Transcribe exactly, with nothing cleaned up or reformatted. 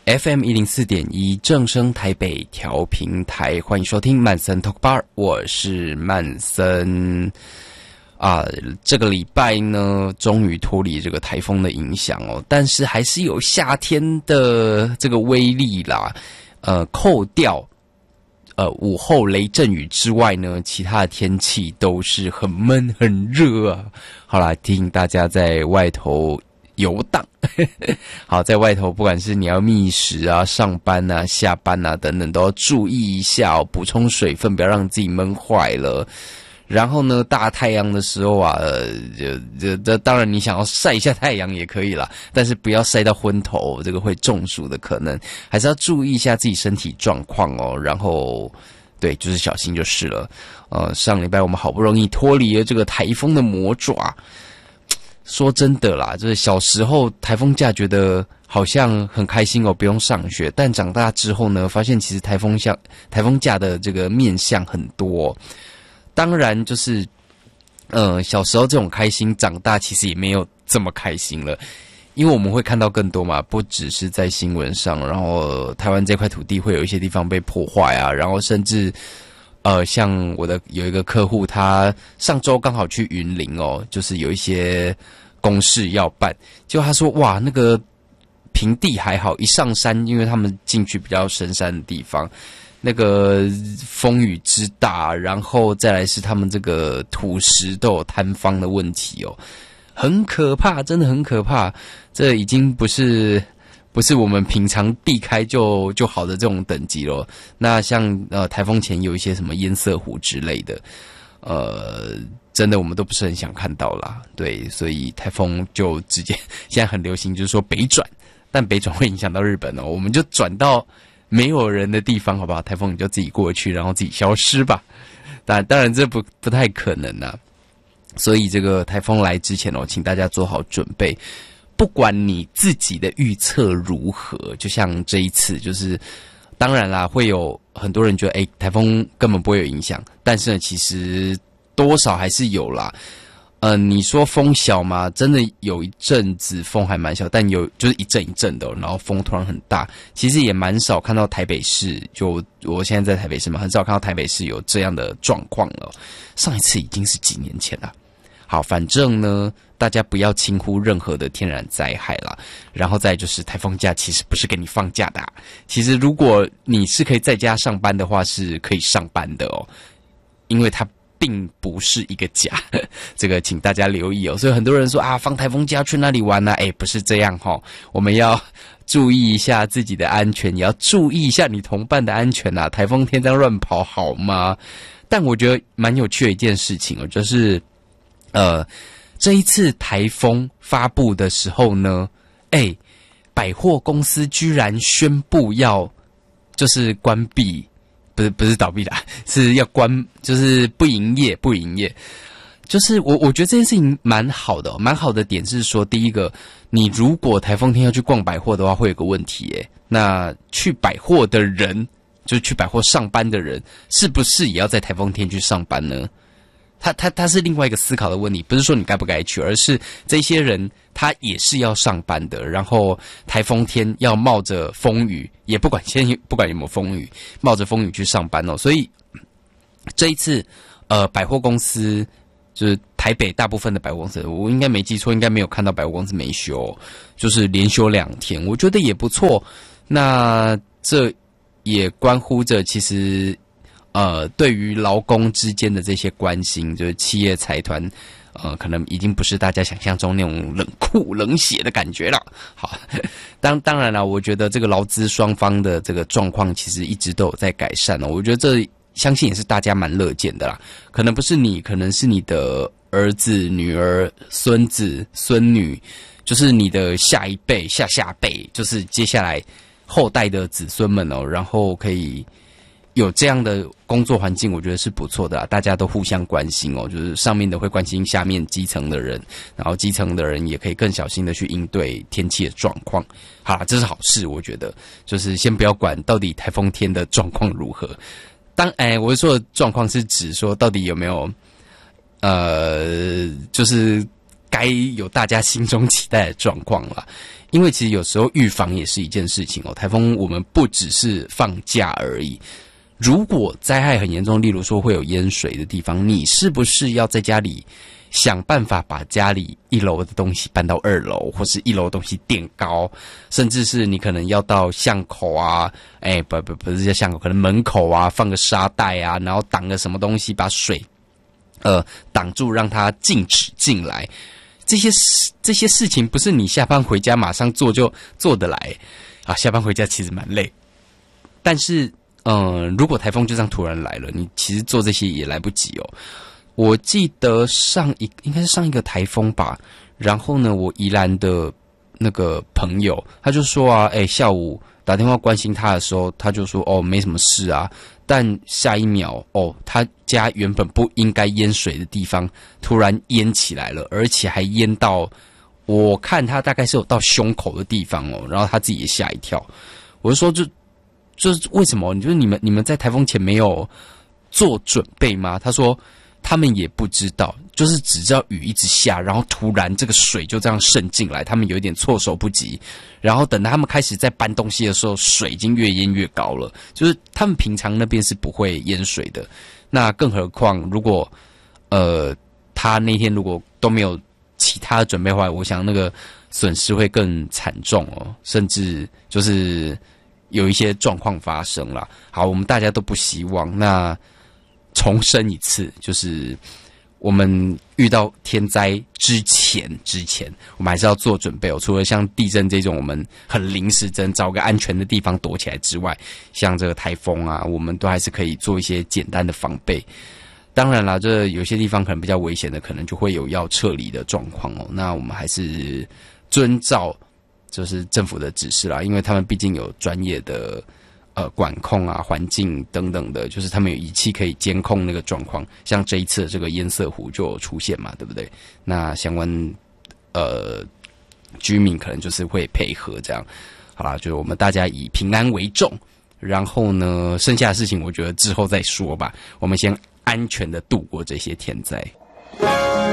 F M 一零四点一正声台北调频台，欢迎收听曼森 Talk Bar， 我是曼森。啊，这个礼拜呢，终于脱离这个台风的影响哦，但是还是有夏天的这个威力啦。呃，扣掉呃午后雷阵雨之外呢，其他的天气都是很闷很热啊。好啦，提醒大家在外头游荡。好，在外头不管是你要觅食啊、上班啊、下班啊等等，都要注意一下哦，补充水分，不要让自己闷坏了。然后呢，大太阳的时候啊，呃，这这当然你想要晒一下太阳也可以啦，但是不要晒到昏头，这个会中暑的可能，还是要注意一下自己身体状况哦。然后，对，就是小心就是了。呃，上礼拜我们好不容易脱离了这个台风的魔爪，说真的啦，就是小时候台风假觉得好像很开心哦，不用上学，但长大之后呢，发现其实台风假台风假的这个面向很多哦。当然，就是，呃，小时候这种开心，长大其实也没有这么开心了，因为我们会看到更多嘛，不只是在新闻上，然后台湾这块土地会有一些地方被破坏啊，然后甚至，呃，像我的有一个客户，他上周刚好去云林哦，就是有一些公事要办，结果他说，哇，那个平地还好，一上山，因为他们进去比较深山的地方。那个风雨之大，然后再来是他们这个土石都有坍方的问题哦，很可怕，真的很可怕。这已经不是不是我们平常避开就就好的这种等级了。那像呃台风前有一些什么堰塞湖之类的，呃，真的我们都不是很想看到啦。对，所以台风就直接现在很流行，就是说北转，但北转会影响到日本哦，我们就转到没有人的地方，好不好？台风你就自己过去，然后自己消失吧。当然，当然这不不太可能啊。所以这个台风来之前哦，请大家做好准备。不管你自己的预测如何，就像这一次，就是当然啦，会有很多人觉得，哎，台风根本不会有影响，但是呢，其实多少还是有啦。呃，你说风小吗？真的有一阵子风还蛮小，但有就是一阵一阵的，然后风突然很大。其实也蛮少看到台北市，就我现在在台北市嘛，很少看到台北市有这样的状况了。上一次已经是几年前了。好，反正呢，大家不要轻忽任何的天然灾害啦。然后再就是台风假其实不是给你放假的啊，其实如果你是可以在家上班的话，是可以上班的哦，因为它并不是一个假，这个请大家留意哦。所以很多人说啊，放台风假去哪里玩呢？哎，不是这样哈、哦，我们要注意一下自己的安全，也要注意一下你同伴的安全啊。台风天这样乱跑好吗？但我觉得蛮有趣的一件事情哦，就是呃，这一次台风发布的时候呢，哎，百货公司居然宣布要就是关闭。不是不是倒闭啦，是要关，就是不营业，不营业。就是我我觉得这件事情蛮好的、哦，蛮好的点是说，第一个，你如果台风天要去逛百货的话，会有个问题耶。那去百货的人，就是去百货上班的人，是不是也要在台风天去上班呢？他他他是另外一个思考的问题，不是说你该不该去，而是这些人他也是要上班的，然后台风天要冒着风雨，也不管先不管有没有风雨，冒着风雨去上班哦。所以这一次，呃，百货公司就是台北大部分的百货公司，我应该没记错，应该没有看到百货公司没休，就是连休两天，我觉得也不错。那这也关乎着其实。呃，对于劳工之间的这些关心，就是企业财团，呃，可能已经不是大家想象中那种冷酷冷血的感觉了。好，当当然了，我觉得这个劳资双方的这个状况其实一直都有在改善哦。我觉得这相信也是大家蛮乐见的啦。可能不是你，可能是你的儿子、女儿、孙子、孙女，就是你的下一辈、下下辈，就是接下来后代的子孙们哦，然后可以。有这样的工作环境，我觉得是不错的啦，大家都互相关心哦，就是上面的会关心下面基层的人，然后基层的人也可以更小心的去应对天气的状况。好啦，这是好事，我觉得就是先不要管到底台风天的状况如何。当哎，我说的状况是指说到底有没有呃，就是该有大家心中期待的状况啦。因为其实有时候预防也是一件事情哦。台风我们不只是放假而已，如果灾害很严重，例如说会有淹水的地方，你是不是要在家里想办法把家里一楼的东西搬到二楼，或是一楼的东西垫高，甚至是你可能要到巷口啊，哎，不不不是叫巷口，可能门口啊放个沙袋啊，然后挡个什么东西把水呃挡住，让它禁止进来。这些事这些事情不是你下班回家马上做就做得来啊，下班回家其实蛮累，但是嗯、呃，如果台风就这样突然来了，你其实做这些也来不及哦。我记得上一应该是上一个台风吧，然后呢，我宜兰的那个朋友他就说啊，哎，下午打电话关心他的时候，他就说哦没什么事啊，但下一秒哦，他家原本不应该淹水的地方突然淹起来了，而且还淹到我看他大概是有到胸口的地方哦，然后他自己也吓一跳。我就说就就是为什么？你就是你们你们在台风前没有做准备吗？他说他们也不知道，就是只知道雨一直下，然后突然这个水就这样渗进来，他们有一点措手不及。然后等到他们开始在搬东西的时候，水已经越淹越高了。就是他们平常那边是不会淹水的，那更何况如果呃他那天如果都没有其他的准备的话，我想那个损失会更惨重哦，甚至就是有一些状况发生啦。好，我们大家都不希望。那重申一次，就是我们遇到天灾之前之前我们还是要做准备哦。除了像地震这种我们很临时真找个安全的地方躲起来之外，像这个台风啊，我们都还是可以做一些简单的防备。当然啦，这有些地方可能比较危险的，可能就会有要撤离的状况哦。那我们还是遵照就是政府的指示啦，因为他们毕竟有专业的呃管控啊、环境等等的，就是他们有仪器可以监控那个状况。像这一次这个堰塞湖就有出现嘛，对不对？那相关呃居民可能就是会配合这样。好啦，就是我们大家以平安为重，然后呢，剩下的事情我觉得之后再说吧。我们先安全的度过这些天灾。